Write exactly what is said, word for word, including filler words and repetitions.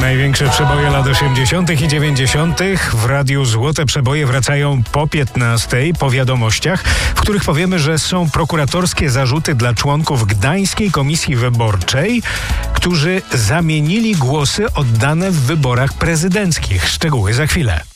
Największe przeboje lat osiemdziesiątych i dziewięćdziesiątych w Radiu Złote Przeboje wracają po piętnastej, po wiadomościach, w których powiemy, że są prokuratorskie zarzuty dla członków Gdańskiej Komisji Wyborczej, którzy zamienili głosy oddane w wyborach prezydenckich. Szczegóły za chwilę.